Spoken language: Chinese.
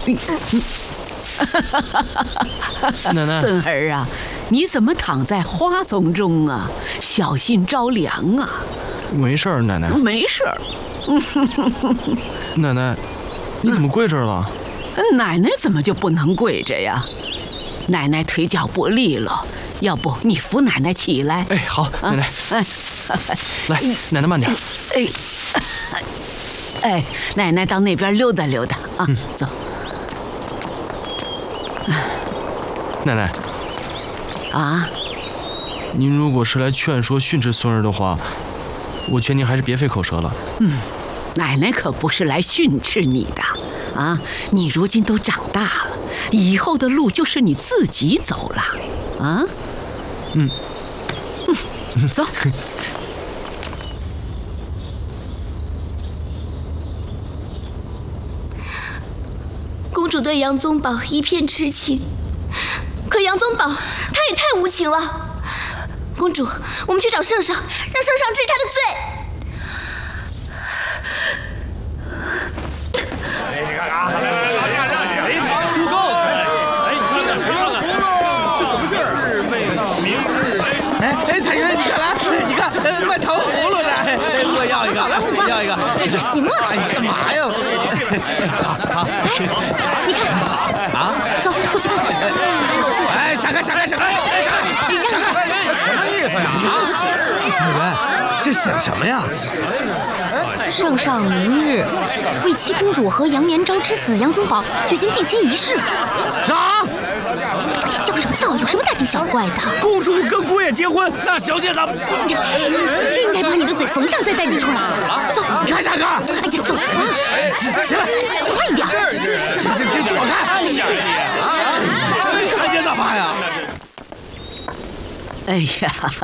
奶奶， 孙儿啊，你怎么躺在花丛中啊？小心着凉啊！ 没事儿，奶奶。 没事儿。 奶奶，你怎么跪这儿了？ 奶奶怎么就不能跪着呀？奶奶腿脚不利了，要不你扶奶奶起来？ 哎，好，奶奶。来，奶奶慢点。 哎，奶奶到那边溜达溜达啊，走。 奶奶， 啊， 您如果是来劝说训斥孙儿的话，我劝您还是别费口舌了。 奶奶可不是来训斥你的啊！你如今都长大了，以后的路就是你自己走了啊。走。 公主对杨宗保一片痴情，可杨宗保他也太无情了。公主，我们去找圣上，让圣上治他的罪。 你看啊，出够！这什么事儿？ 哎，彩云，你看来，你看卖糖葫芦的，给我要一个，要一个。 哎呀，行了， 哎，干嘛呀？好， 你看啊， 走过去看看。 哎，闪开！ 让开！ 什么意思呀？彩云，这写什么呀？ 圣上明日为七公主和杨延昭之子杨宗保举行定亲仪式。 啥？ 叫什么叫？有什么大惊小怪的？ 公主跟姑爷结婚， 那小姐怎么？ 真应该把你的嘴缝上再带你出来。走， 你看啥看？ 哎呀，走什么？ 起来， 快一点！ 这躲开！小姐干嘛呀？ 哎呀，